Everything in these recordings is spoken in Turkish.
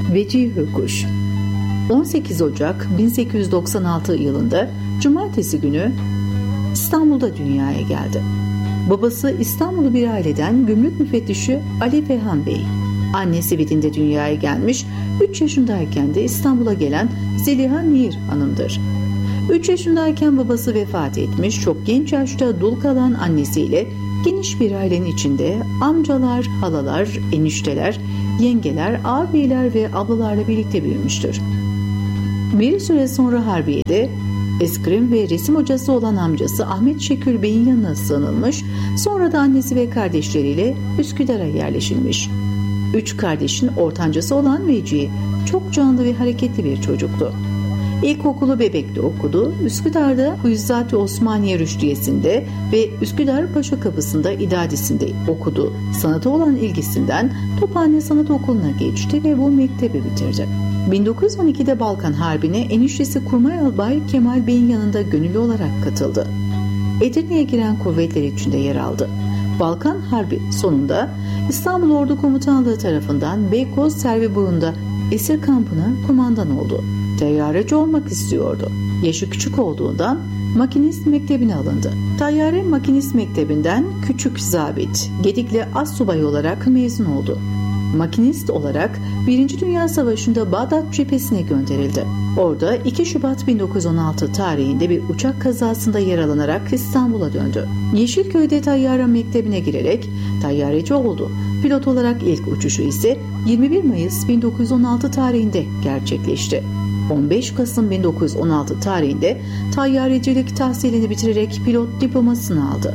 Vecihi Hürkuş 18 Ocak 1896 yılında Cumartesi günü İstanbul'da dünyaya geldi. Babası İstanbullu bir aileden gümrük müfettişi Ali Ferhan Bey. Annesi Vidin'de dünyaya gelmiş, 3 yaşındayken de İstanbul'a gelen Zeliha Nihir Hanım'dır. 3 yaşındayken babası vefat etmiş, çok genç yaşta dul kalan annesiyle geniş bir ailenin içinde amcalar, halalar, enişteler, yengeler, ağabeyiler ve ablalarla birlikte büyümüştür. Bir süre sonra Harbiye'de eskrim ve resim hocası olan amcası Ahmet Şekür Bey'in yanına sığınılmış, sonra da annesi ve kardeşleriyle Üsküdar'a yerleşilmiş. 3 kardeşin ortancası olan Vecihi çok canlı ve hareketli bir çocuktu. İlkokulu Bebek'te okudu, Üsküdar'da Huyyizat-ı Osmaniye Rüştiyesi'nde ve Üsküdar Paşa Kapısı'nda İdadisi'nde okudu. Sanata olan ilgisinden Tophane Sanat Okulu'na geçti ve bu mektebi bitirdi. 1912'de Balkan Harbi'ne eniştesi Kurmay Albay Kemal Bey'in yanında gönüllü olarak katıldı. Edirne'ye giren kuvvetler içinde yer aldı. Balkan Harbi sonunda İstanbul Ordu Komutanlığı tarafından Beykoz Serviburnu'nda esir kampına kumandan oldu. Tayyareci olmak istiyordu. Yaşı küçük olduğundan makinist mektebine alındı. Tayyare makinist mektebinden küçük zabit, gedikli astsubay olarak mezun oldu. Makinist olarak 1. Dünya Savaşı'nda Bağdat cephesine gönderildi. Orada 2 Şubat 1916 tarihinde bir uçak kazasında yaralanarak İstanbul'a döndü. Yeşilköy'de tayyare mektebine girerek tayyareci oldu. Pilot olarak ilk uçuşu ise 21 Mayıs 1916 tarihinde gerçekleşti. 15 Kasım 1916 tarihinde tayyarecilik tahsilini bitirerek pilot diplomasını aldı.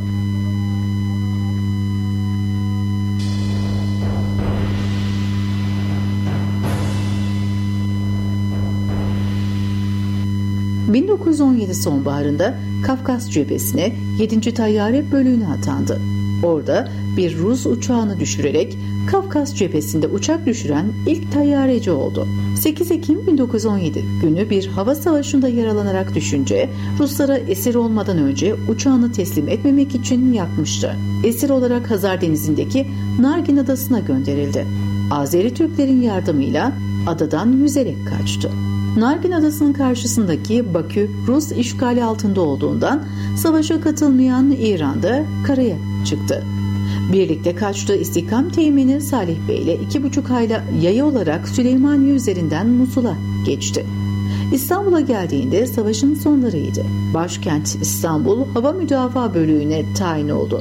...1917 sonbaharında Kafkas cephesine 7. Tayyare bölüğüne atandı. Orada bir Rus uçağını düşürerek Kafkas cephesinde uçak düşüren ilk tayyareci oldu. 8 Ekim 1917 günü bir hava savaşında yaralanarak düşünce Ruslara esir olmadan önce uçağını teslim etmemek için yakmıştı. Esir olarak Hazar Denizi'ndeki Nargin Adası'na gönderildi. Azeri Türklerin yardımıyla adadan yüzerek kaçtı. Nargin Adası'nın karşısındaki Bakü Rus işgali altında olduğundan savaşa katılmayan İran'da karaya çıktı. Birlikte kaçtığı istikam temini Salih Bey ile 2,5 ayla yaya olarak Süleymaniye üzerinden Musul'a geçti. İstanbul'a geldiğinde savaşın sonlarıydı. Başkent İstanbul Hava Müdafaa Bölüğü'ne tayin oldu.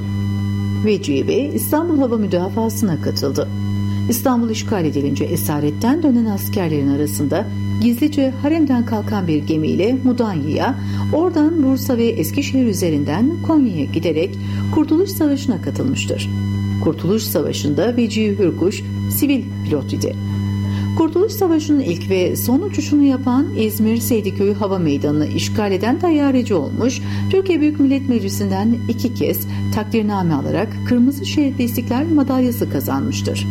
Vecihi Bey İstanbul Hava Müdafaası'na katıldı. İstanbul işgal edilince esaretten dönen askerlerin arasında gizlice haremden kalkan bir gemiyle Mudanya'ya, oradan Bursa ve Eskişehir üzerinden Konya'ya giderek Kurtuluş Savaşı'na katılmıştır. Kurtuluş Savaşı'nda Vecihi Hürkuş sivil pilot idi. Kurtuluş Savaşı'nın ilk ve son uçuşunu yapan İzmir Seydiköy Hava Meydanı'nı işgal eden tayyareci olmuş, Türkiye Büyük Millet Meclisi'nden 2 kez takdirname alarak Kırmızı Şeritli İstiklal Madalyası kazanmıştır.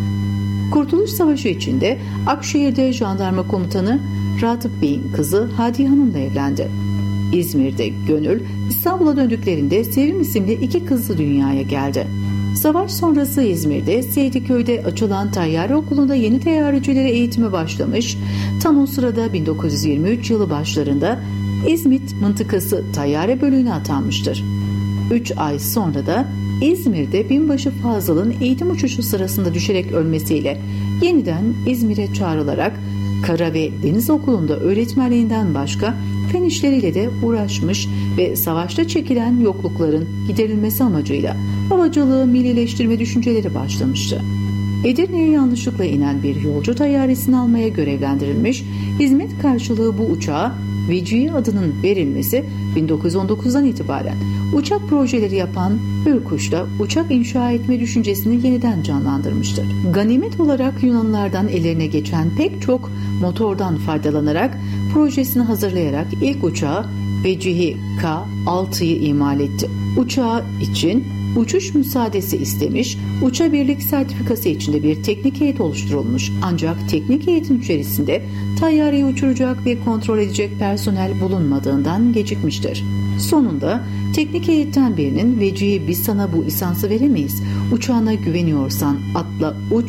Kurtuluş Savaşı içinde Akşehir'de jandarma komutanı Ratıp Bey'in kızı Hadiye Hanım'la evlendi. İzmir'de Gönül, İstanbul'a döndüklerinde Sevim isimli 2 kızı dünyaya geldi. Savaş sonrası İzmir'de Seydiköy'de açılan tayyare okulunda yeni teyyarecilere eğitimi başlamış, tam o sırada 1923 yılı başlarında İzmit mıntıkası tayyare bölüğüne atanmıştır. 3 ay sonra da İzmir'de binbaşı Fazıl'ın eğitim uçuşu sırasında düşerek ölmesiyle yeniden İzmir'e çağrılarak Kara ve Deniz Okulu'nda öğretmenliğinden başka fen işleriyle de uğraşmış ve savaşta çekilen yoklukların giderilmesi amacıyla havacılığı millileştirme düşünceleri başlamıştı. Edirne'ye yanlışlıkla inen bir yolcu tayyaresini almaya görevlendirilmiş, hizmet karşılığı bu uçağa Vecihi adının verilmesi 1919'dan itibaren uçak projeleri yapan Hürkuş'ta uçak inşa etme düşüncesini yeniden canlandırmıştır. Ganimet olarak Yunanlılardan ellerine geçen pek çok motordan faydalanarak projesini hazırlayarak ilk uçağı Vecihi K-6'yı imal etti. Uçağı için uçuş müsaadesi istemiş, uçabilirlik sertifikası içinde bir teknik heyet oluşturulmuş. Ancak teknik heyetin içerisinde tayyareyi uçuracak ve kontrol edecek personel bulunmadığından gecikmiştir. Sonunda teknik heyetten birinin Vecihi biz sana bu lisansı veremeyiz. Uçağına güveniyorsan atla uç,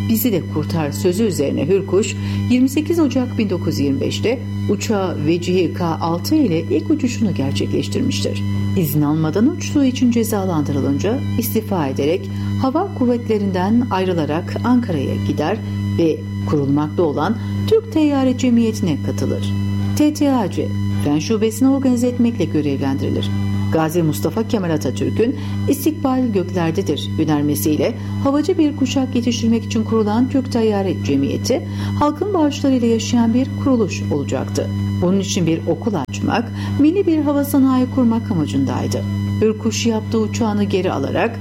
bizi de kurtar sözü üzerine Hürkuş 28 Ocak 1925'te uçağı Vecihi K-6 ile ilk uçuşunu gerçekleştirmiştir. İzin almadan uçtuğu için cezalandırılınca istifa ederek hava kuvvetlerinden ayrılarak Ankara'ya gider ve kurulmakta olan Türk Teyyare Cemiyeti'ne katılır. TTAC, Fen Şubesini organize etmekle görevlendirilir. Gazi Mustafa Kemal Atatürk'ün "İstikbal göklerdedir" önermesiyle havacı bir kuşak yetiştirmek için kurulan Türk Teyyare Cemiyeti, halkın bağışlarıyla yaşayan bir kuruluş olacaktı. Bunun için bir okul açmak, milli bir hava sanayi kurmak amacındaydı. Hürkuş yaptığı uçağını geri alarak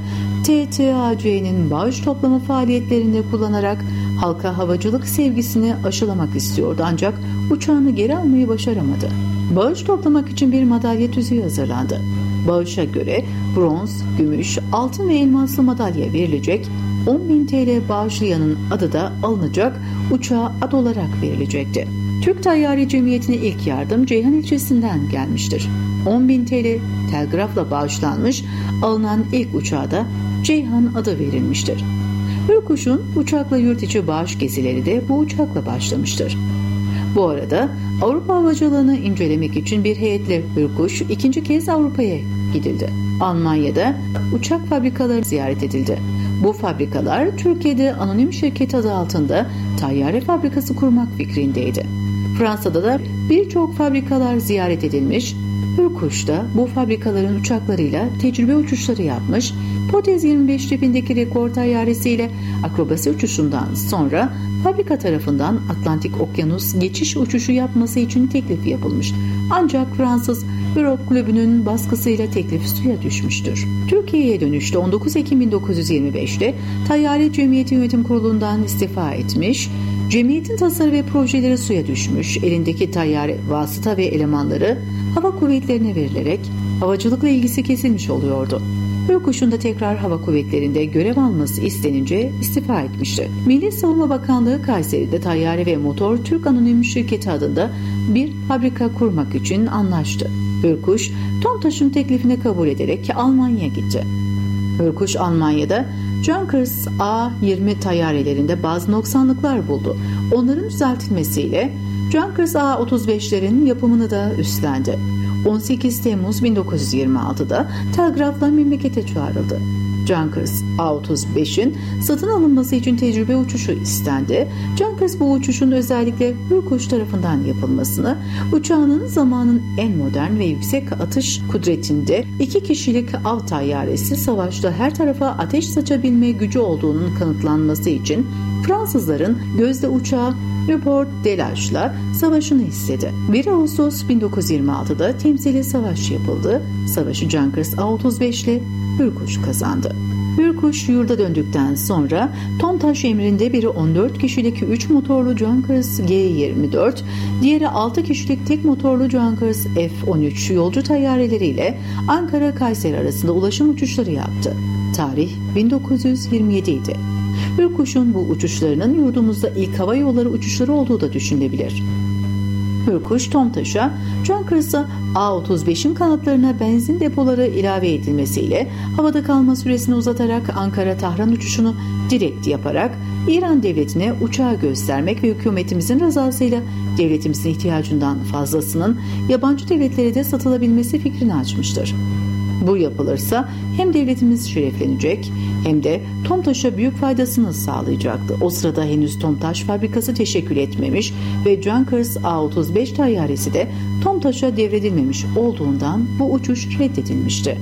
TTAC'nin bağış toplama faaliyetlerinde kullanarak halka havacılık sevgisini aşılamak istiyordu, ancak uçağını geri almayı başaramadı. Bağış toplamak için bir madalya tüzüğü hazırlandı. Bağışa göre bronz, gümüş, altın ve elmaslı madalya verilecek, 10.000 TL bağışlayanın adı da alınacak, uçağa ad olarak verilecekti. Türk Teyyare Cemiyeti'ne ilk yardım Ceyhan ilçesinden gelmiştir. 10.000 TL telgrafla bağışlanmış, alınan ilk uçağa da Ceyhan adı verilmiştir. Hürkuş'un uçakla yurt içi bağış gezileri de bu uçakla başlamıştır. Bu arada Avrupa havacılığını incelemek için bir heyetle Hürkuş ikinci kez Avrupa'ya gidildi. Almanya'da uçak fabrikaları ziyaret edildi. Bu fabrikalar Türkiye'de anonim şirket adı altında tayyare fabrikası kurmak fikrindeydi. Fransa'da da birçok fabrikalar ziyaret edilmiş. Hürkuş da bu fabrikaların uçaklarıyla tecrübe uçuşları yapmış. Hipotez 25 tipindeki rekor tayyaresiyle akrobasi uçuşundan sonra fabrika tarafından Atlantik Okyanus geçiş uçuşu yapması için teklif yapılmış. Ancak Fransız Europe Kulübü'nün baskısıyla teklif suya düşmüştür. Türkiye'ye dönüşte 19 Ekim 1925'te Teyyare Cemiyeti Yönetim Kurulu'ndan istifa etmiş. Cemiyetin tasarı ve projeleri suya düşmüş. Elindeki tayyare vasıta ve elemanları hava kuvvetlerine verilerek havacılıkla ilgisi kesilmiş oluyordu. Hürkuş'un da tekrar hava kuvvetlerinde görev alması istenince istifa etmişti. Milli Savunma Bakanlığı Kayseri'de Tayyare ve Motor Türk Anonim Şirketi adında bir fabrika kurmak için anlaştı. Hürkuş, TOMTAŞ'ın teklifini kabul ederek Almanya'ya gitti. Hürkuş Almanya'da Junkers A-20 tayyarelerinde bazı noksanlıklar buldu. Onların düzeltilmesiyle Junkers A-35'lerin yapımını da üstlendi. 18 Temmuz 1926'da telgrafla memlekete çağrıldı. Junkers A-35'in satın alınması için tecrübe uçuşu istendi. Junkers bu uçuşun özellikle Hürkuş tarafından yapılmasını, uçağının zamanın en modern ve yüksek atış kudretinde 2 kişilik av tayyaresi savaşta her tarafa ateş saçabilme gücü olduğunun kanıtlanması için Fransızların gözde uçağı Newport Delac'la savaşını istedi. 1 Ağustos 1926'da temsili savaş yapıldı. Savaşı Junkers A-35 ile Hürkuş kazandı. Hürkuş yurda döndükten sonra TOMTAŞ emrinde biri 14 kişilik 3 motorlu Junkers G-24, diğeri 6 kişilik tek motorlu Junkers F-13 yolcu tayyareleriyle Ankara-Kayseri arasında ulaşım uçuşları yaptı. Tarih 1927 idi. Hürkuş'un bu uçuşlarının yurdumuzda ilk hava yolları uçuşları olduğu da düşünülebilir. Hürkuş, TOMTAŞ'a Junkers'a A-35'in kanatlarına benzin depoları ilave edilmesiyle havada kalma süresini uzatarak Ankara-Tahran uçuşunu direkt yaparak İran devletine uçağı göstermek ve hükümetimizin rızasıyla devletimizin ihtiyacından fazlasının yabancı devletlere de satılabilmesi fikrini açmıştır. Bu yapılırsa hem devletimiz şereflenecek hem de TOMTAŞ'a büyük faydasını sağlayacaktı. O sırada henüz TOMTAŞ fabrikası teşekkül etmemiş ve Junkers A-35 tayyaresi de TOMTAŞ'a devredilmemiş olduğundan bu uçuş reddedilmişti.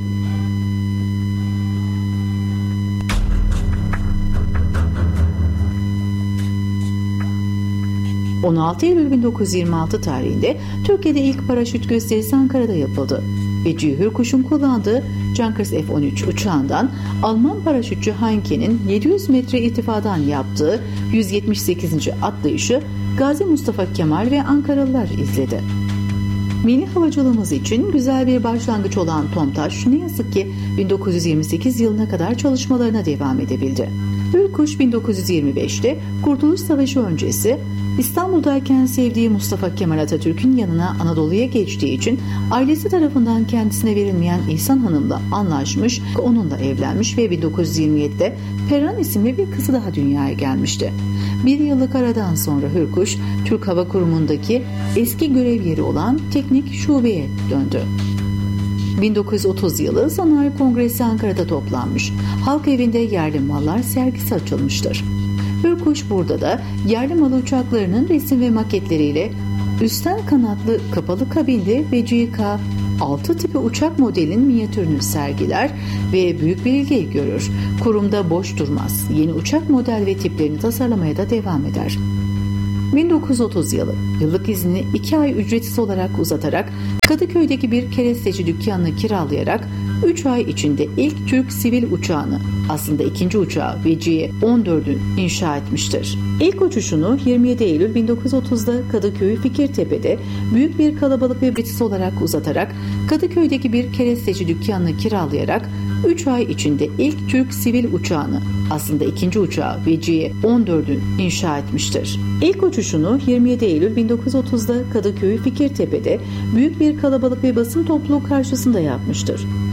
...16 Eylül 1926 tarihinde Türkiye'de ilk paraşüt gösterisi Ankara'da yapıldı. Vecihi Hürkuş'un kullandığı Junkers F-13 uçağından Alman paraşütçü Heinke'nin 700 metre irtifadan yaptığı 178. atlayışı Gazi Mustafa Kemal ve Ankaralılar izledi. Milli havacılığımız için güzel bir başlangıç olan TOMTAŞ ne yazık ki 1928 yılına kadar çalışmalarına devam edebildi. Hürkuş 1925'te Kurtuluş Savaşı öncesi İstanbul'dayken sevdiği Mustafa Kemal Atatürk'ün yanına Anadolu'ya geçtiği için ailesi tarafından kendisine verilmeyen İhsan Hanım'la anlaşmış, onunla evlenmiş ve 1927'de Perihan isimli bir kızı daha dünyaya gelmişti. Bir yıllık aradan sonra Hürkuş, Türk Hava Kurumu'ndaki eski görev yeri olan Teknik Şube'ye döndü. 1930 yılı Sanayi Kongresi Ankara'da toplanmış. Halk Evi'nde yerli mallar sergisi açılmıştır. Hürkuş burada da yerli malı uçaklarının resim ve maketleriyle üstten kanatlı kapalı kabinli ve CK-6 tipi uçak modelinin minyatürünü sergiler ve büyük bir ilgi görür. Kurumda boş durmaz. Yeni uçak model ve tiplerini tasarlamaya da devam eder. 1930 yılı yıllık iznini 2 ay ücretsiz olarak uzatarak Kadıköy'deki bir keresteci dükkanını kiralayarak 3 ay içinde ilk Türk sivil uçağını, aslında ikinci uçağı VC-14'ü inşa etmiştir. İlk uçuşunu 27 Eylül 1930'da Kadıköy Fikirtepe'de büyük bir kalabalık ve ücretsiz olarak uzatarak Kadıköy'deki bir keresteci dükkanını kiralayarak 3 ay içinde ilk Türk sivil uçağını, aslında ikinci uçağı VC-14'ü inşa etmiştir. İlk uçuşunu 27 Eylül 1930'da Kadıköy Fikirtepe'de büyük bir kalabalık ve basın topluluğu karşısında yapmıştır.